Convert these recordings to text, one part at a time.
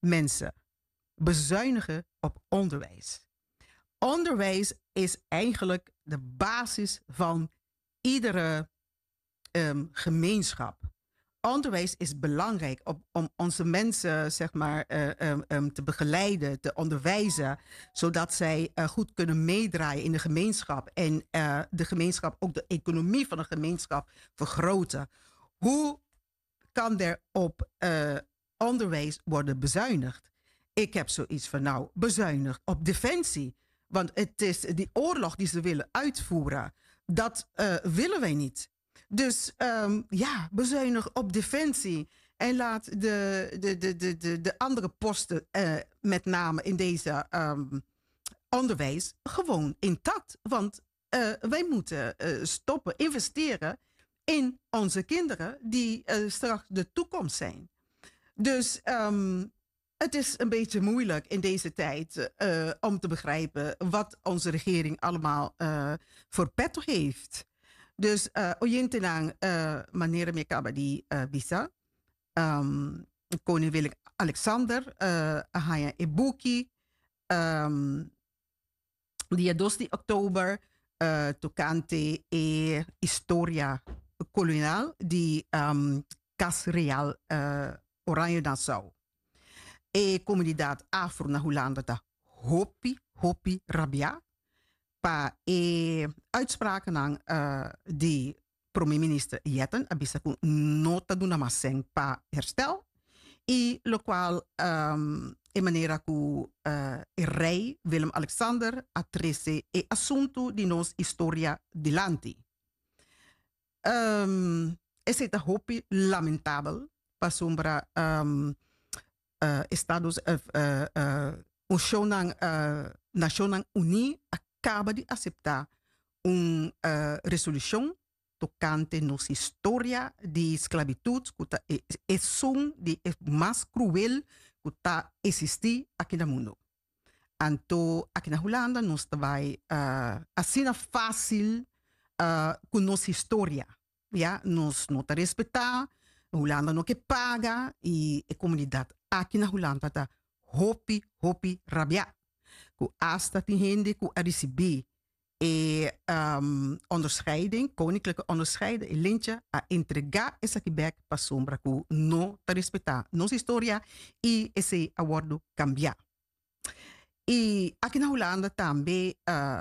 mensen bezuinigen op onderwijs. Onderwijs is eigenlijk de basis van iedere gemeenschap. Onderwijs is belangrijk om onze mensen zeg maar, te begeleiden, te onderwijzen, zodat zij goed kunnen meedraaien in de gemeenschap en de gemeenschap, ook de economie van de gemeenschap vergroten. Hoe kan er op onderwijs worden bezuinigd? Ik heb zoiets van, nou, bezuinigd op defensie. Want het is die oorlog die ze willen uitvoeren. Dat willen wij niet. Dus bezuinig op defensie. En laat de andere posten, met name in deze onderwijs, gewoon intact. Want wij moeten stoppen, investeren in onze kinderen die straks de toekomst zijn. Dus het is een beetje moeilijk in deze tijd om te begrijpen wat onze regering allemaal voor petto heeft. Dus oyintenang manier mekaba die bisa. Koning Willem-Alexander, Ahaya Ebuki, die 2 oktober, tocante e historia kolonial die Cas Real Oranje Nassau. E comunidad Afro na Holanda da Hopi Rabia. Pa uitspraken aan die premier-minister Jetten, abisaku nota doen namaseng pa herstel. I lokaal manera ku rei Willem-Alexander atrese e assunto di nos historia dilanti. Es het hopi lamentabel pa sombra Estados Nacional Uni acaba de aceptar resolución tocante nos historia de esclavitud que es de más cruel que existe aquí en el mundo. Anto aquí en Holanda nos trae así fácil con nos historia, ya nos no te respeta, Holanda no que paga y la comunidad aquí en Holanda ta hopi rabia. Ku hasta die hende ku recebi onderscheiding, koninklijke onderscheiding, een lintje a entregar essa kibek pa sombra ku no te respeta nos historia y ese awardo cambia. Y aquí en Holanda también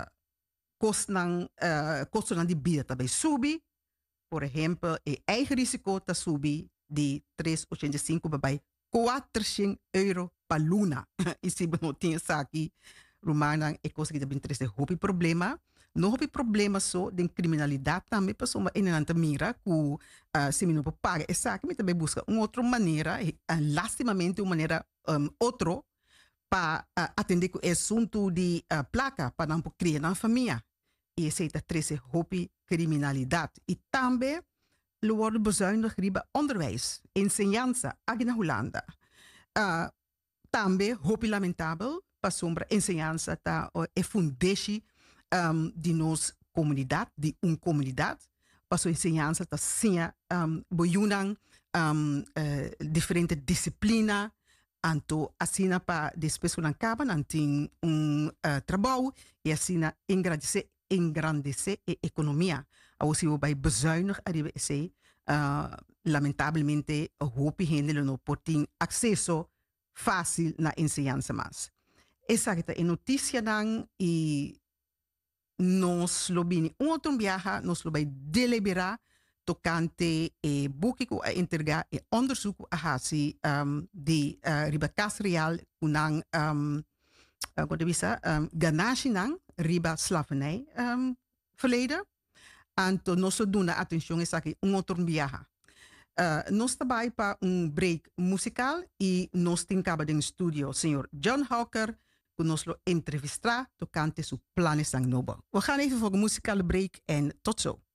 kosten die bieden tabai subi, por ejemplo, eigen risico ta subi di 3,85 bij 400 euro per luna. E se não tinha aqui, Romana, é coisa que também traz hopi problema. Não hopi problema só de criminalidade também, para uma enanta mira que se não paga essa aqui, também busca uma outra maneira, lastimamente uma maneira outro para atender com esse assunto de placa para não criar na família. E esse traz hopi criminalidade. E também er worden bezuinigd riba onderwijs, enseñanza, aqui na Holanda. Também, hopi lamentável, para sombra enseñanza ta é fundatie de nos comunidade, de comunidade, para sua enseñanza ta sinha boyunang diferente disciplina, anto assina pa después unan caba nanting trabalho e assina engrandecer a economia. Als we bij bezuinig lamentavelmente hopi gente no portin acceso fácil na enseñanza más. Esa que é notícia dan e nos lo bini outro viaja, nos lo vai deliberar tocante e boek a entregar e onderzoek a hasi de riba Cas Real unang ganache nang riba slavernij verleden. Anto nosso duna atenção é aqui outro viaja. Nós trabalha para break musical e nós temos em estúdio senhor John Hawker que nos lo entrevistar tocante su planes sang nobel. We gaan even voor een muzikale break en tot zo.